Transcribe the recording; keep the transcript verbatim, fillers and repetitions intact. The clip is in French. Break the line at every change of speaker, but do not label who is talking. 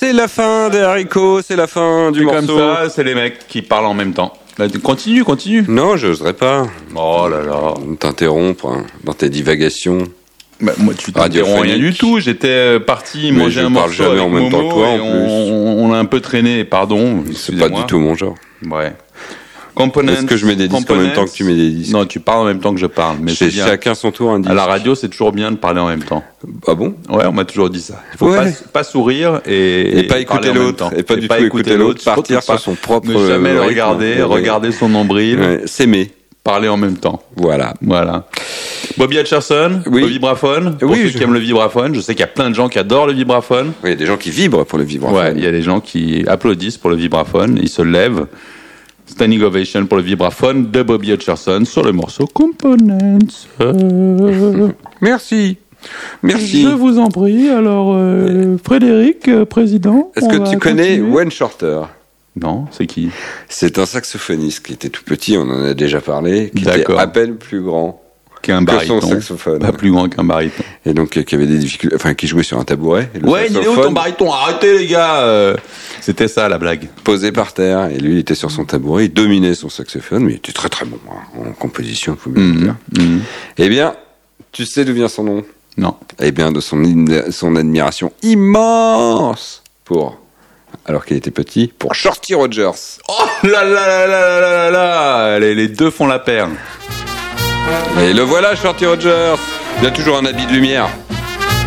C'est la fin des haricots, c'est la fin du
C'est
morceau.
comme ça, c'est les mecs qui parlent en même temps. Bah, continue, continue.
Non, j'oserais pas
Oh là là.
t'interrompre hein, dans tes divagations.
Bah, moi, tu t'interromps
Radiophonique.
rien du tout. J'étais euh, parti
Mais
manger
je
un
parle
morceau
jamais
avec
en même temps
Momo
que toi, en
et on, on a un peu traîné. Pardon.
C'est pas du tout mon genre.
Ouais. Components.
Est-ce que je mets des disques en même temps que tu mets des disques?
Non, tu parles en même temps que je parle. Mais
C'est
c'est bien.
chacun son tour un disque.
À la radio, c'est toujours bien de parler en même temps.
Ah bon?
Ouais, on m'a toujours dit ça. Il faut
Ouais.
pas, pas sourire et,
Et pas écouter
parler en même
l'autre.
temps.
Et pas du tout écouter l'autre. Partir
surtout pas.
sur son propre
Ne jamais le
rythme.
regarder,
Ouais.
regarder son nombril,
Ouais, s'aimer.
parler en même temps.
Voilà.
Voilà. Bobby Hutcherson,
Oui.
le vibraphone. Pour
Oui,
ceux
je-
qui aiment le vibraphone, je sais qu'il y a plein de gens qui adorent le vibraphone.
Oui, il y a des gens qui vibrent pour le vibraphone.
Ouais, il y a des gens qui applaudissent pour le vibraphone, ils se lèvent. Standing ovation pour le vibraphone de Bobby Hutcherson sur le morceau Components. Euh,
Merci. Merci.
Je vous en prie. Alors, euh, Frédéric, euh, président.
Est-ce
on
que
va
tu connais
continuer.
Wayne Shorter?
Non, c'est qui?
C'est un saxophoniste qui était tout petit, on en a déjà parlé, qui était
D'accord.
à peine plus grand
Qu'un
que
baryton.
son saxophone.
Pas plus grand qu'un baryton.
Et donc, euh, qui avait des difficultés, enfin, qui jouait sur un tabouret. Et le
Ouais, il est où
saxophone
ton baryton? Arrêtez les gars. euh, C'était ça la blague.
posé par terre, et lui, il était sur son tabouret, il dominait son saxophone, mais il était très très bon hein, en composition, faut bien le dire.
Mhm.
Eh bien, tu sais d'où vient son nom?
Non.
Eh bien, de son, in- son admiration immense pour, alors qu'il était petit, pour Shorty Rogers.
Oh là là là là là là là là. Les, les deux font la paire.
Et le voilà, Shorty Rogers. Il a toujours un habit de lumière.